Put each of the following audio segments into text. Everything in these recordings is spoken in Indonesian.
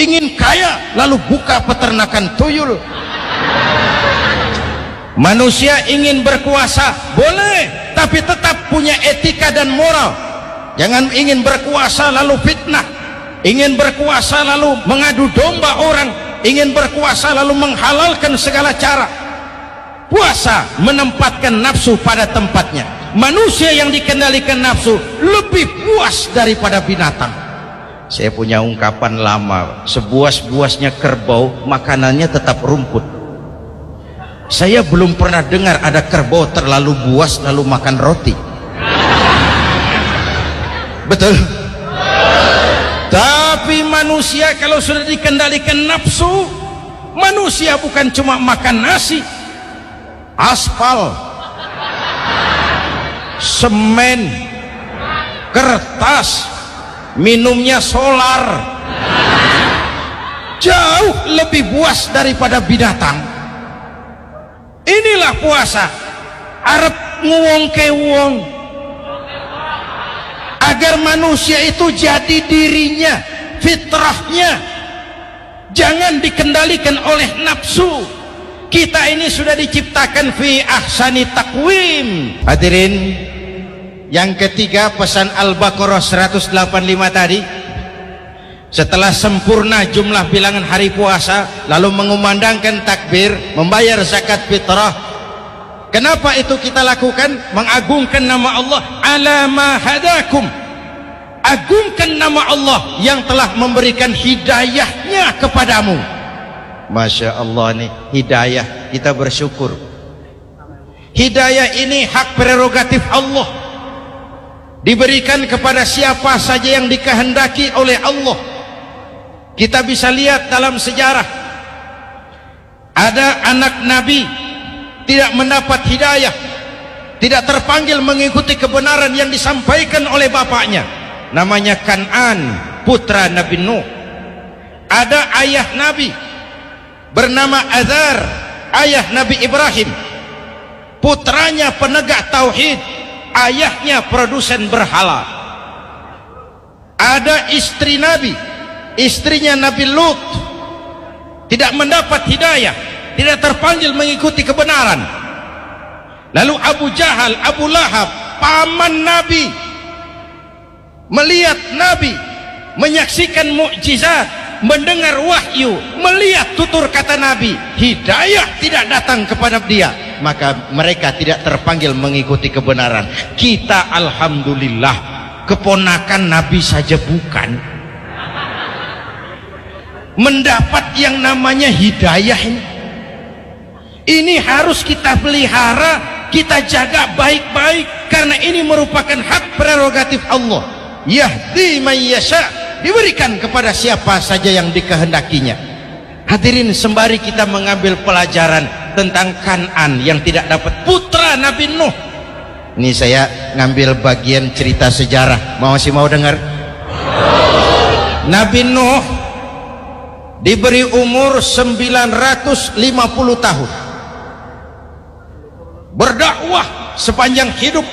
ingin kaya lalu buka peternakan tuyul. Manusia ingin berkuasa boleh, tapi tetap punya etika dan moral. Jangan ingin berkuasa lalu fitnah, ingin berkuasa lalu mengadu domba orang, ingin berkuasa lalu menghalalkan segala cara. Puasa menempatkan nafsu pada tempatnya. Manusia yang dikendalikan nafsu lebih puas daripada binatang. Saya punya ungkapan lama, sebuas-buasnya kerbau makanannya tetap rumput. Saya belum pernah dengar ada kerbau terlalu buas lalu makan roti. Betul? Tapi manusia kalau sudah dikendalikan nafsu, manusia bukan cuma makan nasi, aspal, semen, kertas, minumnya solar, jauh lebih buas daripada binatang. Inilah puasa, arep nguwong ke wong, agar manusia itu jadi dirinya, fitrahnya, jangan dikendalikan oleh nafsu. Kita ini sudah diciptakan fi ahsani takwim. Hadirin, yang ketiga pesan Al-Baqarah 185 tadi, setelah sempurna jumlah bilangan hari puasa lalu mengumandangkan takbir, membayar zakat fitrah. Kenapa itu kita lakukan? Mengagungkan nama Allah, ala ma hadakum, agungkan nama Allah yang telah memberikan hidayahnya kepadamu. Masya Allah nih, hidayah, kita bersyukur. Hidayah ini hak prerogatif Allah, diberikan kepada siapa saja yang dikehendaki oleh Allah. Kita bisa lihat dalam sejarah, ada anak Nabi tidak mendapat hidayah, tidak terpanggil mengikuti kebenaran yang disampaikan oleh bapaknya, namanya Kan'an, putra Nabi Nuh. Ada ayah Nabi bernama Azar, ayah Nabi Ibrahim, putranya penegak tauhid, ayahnya produsen berhala. Ada istri Nabi, istrinya Nabi Lut, tidak mendapat hidayah, tidak terpanggil mengikuti kebenaran. Lalu Abu Jahal, Abu Lahab, paman Nabi, melihat Nabi, menyaksikan mukjizat, mendengar wahyu, melihat tutur kata Nabi, hidayah tidak datang kepada dia, maka mereka tidak terpanggil mengikuti kebenaran. Kita alhamdulillah keponakan Nabi saja bukan, mendapat yang namanya hidayah ini harus kita pelihara, kita jaga baik-baik, karena ini merupakan hak prerogatif Allah. Yahdi man yasha, diberikan kepada siapa saja yang dikehendakinya. Hadirin, sembari kita mengambil pelajaran tentang Kan'an yang tidak dapat, putra Nabi Nuh. Ini saya ngambil bagian cerita sejarah, masih mau dengar? Nabi Nuh diberi umur 950 tahun, berdakwah sepanjang hidup.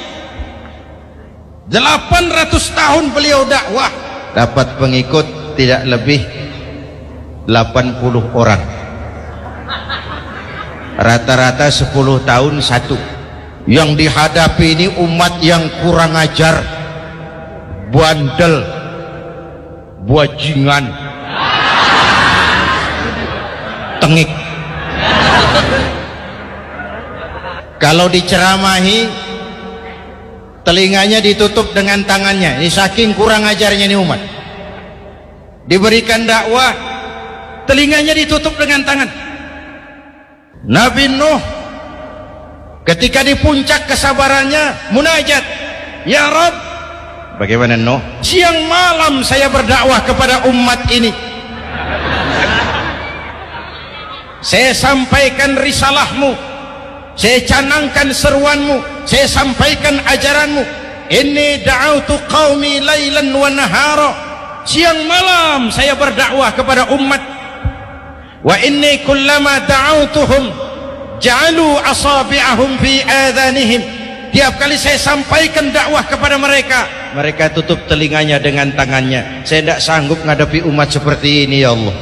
800 tahun beliau dakwah, dapat pengikut tidak lebih 80 orang, rata-rata 10 tahun satu. Yang dihadapi ini umat yang kurang ajar, bandel, bajingan, tengik. Kalau diceramahi, telinganya ditutup dengan tangannya. Ini saking kurang ajarnya ini umat. Diberikan dakwah, telinganya ditutup dengan tangan. Nabi Nuh ketika di puncak kesabarannya munajat, ya Rabb, bagaimana Nuh? Siang malam saya berdakwah kepada umat ini, saya sampaikan risalahmu, saya canangkan seruanmu, saya sampaikan ajaranmu. Inni da'autu qaumi lailan wa nahara, siang malam saya berdakwah kepada umat. Wa inni kullama da'autuhum ja'alu asabi'ahum fi adhanihim, tiap kali saya sampaikan dakwah kepada mereka, mereka tutup telinganya dengan tangannya. Saya tidak sanggup menghadapi umat seperti ini, ya Allah.